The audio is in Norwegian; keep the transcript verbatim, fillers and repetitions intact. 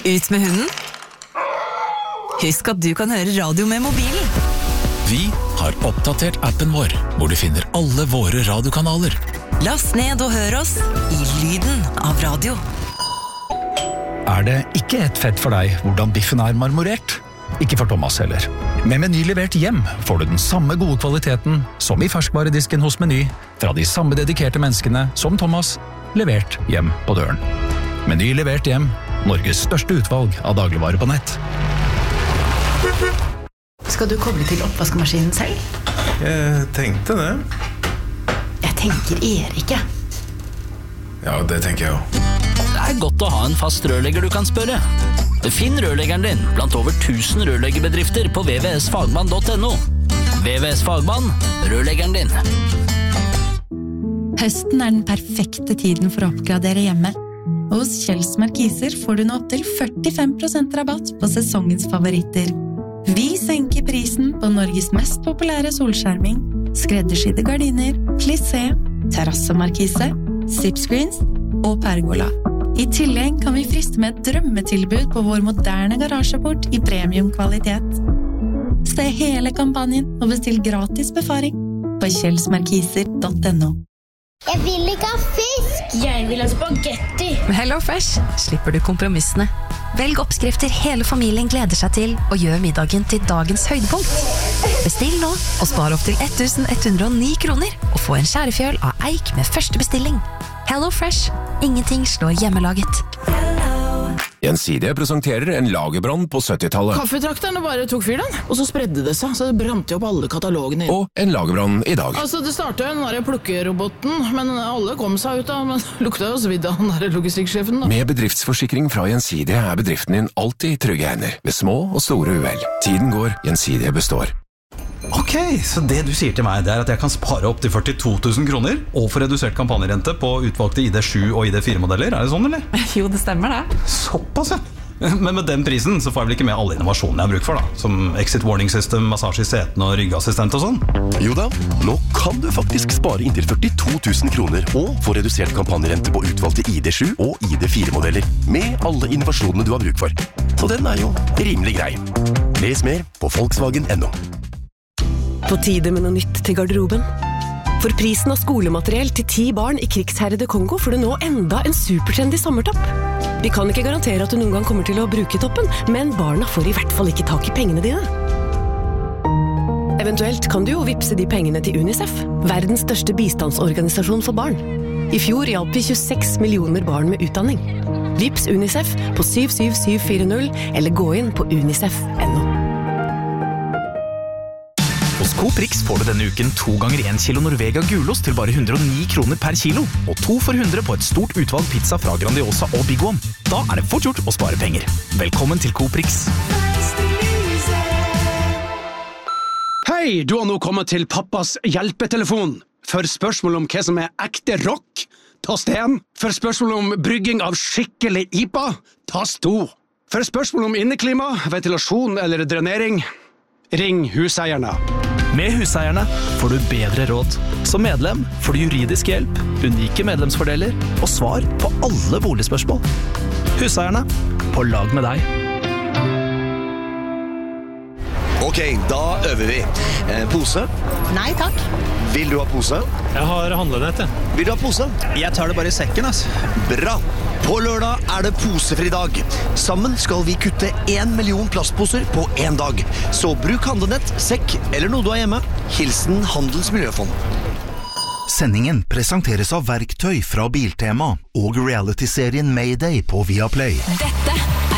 Ut med hunden. Husk at du kan høre radio med mobilen. Vi har oppdatert appen vår, hvor du finner alle våre radiokanaler. Last ned og hør oss i lyden av radio. Er det ikke et fett for deg hvordan biffen er marmorert? Ikke for Thomas heller. Med Meny levert hjem får du den samme gode kvaliteten som i ferskvaredisken hos Meny, fra de samme dedikerte menneskene som Thomas, levert hjem på døren. Meny levert hjem, Norges største utvalg av dagligvarer på nett. Skal du koble til oppvaskmaskinen selv? Jeg tenkte det. Jeg tenker Erike. Ja, det tenker jeg også. Det er godt å ha en fast rørlegger du kan spørre. Finn rørleggeren din blant over tusen rørleggerbedrifter på w w w punktum fagmann punktum n o. W W S Fagmann, rørleggeren din. Høsten er den perfekte tiden for å oppgradere hjemme. Hos Kjells Markiser får du nå opp til førtifem prosent rabatt på sesongens favoritter. Vi senker prisen på Norges mest populære solskjerming, skreddersydde gardiner, plissé, terrassemarkise, zipscreens og pergola. I tillegg kan vi friste med et drømmetilbud på vår moderne garasjeport i premiumkvalitet. Se hele kampanjen og bestill gratis befaring på kjelsmarkiser punktum n o. Jeg vil ikke ha fisk! Jeg vil ha spagetti! Med Hello Fresh slipper du kompromissene. Velg oppskrifter hele familien gleder seg til, og gjør middagen til dagens høydepunkt. Bestill nå, og spar opp til ett tusen ett hundre og ni kroner, og få en skjærefjøl av eik med første bestilling. Hello Fresh. Ingenting slår hjemmelaget. Gjensidige presenterer en lagerbrann på syttitallet. Kaffetrakterne bare tok fyr den, og så spredde det seg, så det brant jo opp alle katalogene. Og en lagerbrann i dag. Altså, det startet jo den der plukkeroboten, men alle kom seg ut da, men lukta jo svidd av den der logistikksjefen da. Med bedriftsforsikring fra Gjensidige er bedriften din alltid i trygge hender, ved små og store uhell. Tiden går, Gjensidige består. Ok, så det du sier til meg, det er at jeg kan spare opp til førtito tusen kroner og få redusert kampanjerente på utvalgte I D sju og I D fire modeller, er det sånn, eller? Jo, det stemmer det. Såpass, ja. Men med den prisen så får jeg vel ikke med alle innovasjonene jeg har bruk for da, som exit warning system, massasje I setene og ryggassistent og sånn? Jo da, nå kan du faktisk spare inntil førtito tusen kroner og få redusert kampanjerente på utvalgte I D sju og I D fire modeller, med alle innovasjonene du har bruk for. Så den er jo rimelig grei. Les mer på Volkswagen punktum no. På tide med noe nytt til garderoben. For prisen av skolemateriell til ti barn I krigsherrede Kongo får du nå enda en supertrendy sommertopp. Vi kan ikke garantere at du noen gang kommer til å bruke toppen, men barna får I hvert fall ikke tak I pengene dine. Eventuelt kan du jo vipse de pengene til UNICEF, verdens største bistandsorganisasjon for barn. I fjor hjalp vi tjueseks millioner barn med utdanning. Vips UNICEF på syv syv syv fire null, eller gå inn på unicef punktum no. Hos Coop Rix får du denne uken to ganger en kilo Norvega gulost til bare hundre og ni kroner per kilo, og to for hundre på et stort utvalg pizza fra Grandiosa og Big One. Da er det fort gjort å spare penger. Velkommen til Coop Rix. Hei, du har nå kommet til pappas hjelpetelefon. For spørsmål om hva som er ekte rock, tast én. For spørsmål om brygging av skikkelig I P A, tast to. For spørsmål om inneklima, ventilasjon eller drenering, ring huseierne. Med Huseierne får du bedre råd. Som medlem får du juridisk hjelp, unike medlemsfordeler og svar på alle boligspørsmål. Huseierne, på lag med deg. Ok, da øver vi. Eh, pose? Nei, takk. Vil du ha pose? Jeg har handlenett, jeg. Vil du ha pose? Jeg tar det bare I sekken, ass. Bra! På lørdag er det posefri dag. Sammen skal vi kutte en million plastposer på en dag. Så bruk handlenett, sekk eller noe du har hjemme. Hilsen Handels Miljøfond. Sendingen presenteres av verktøy fra Biltema og reality-serien Mayday på Viaplay. Dette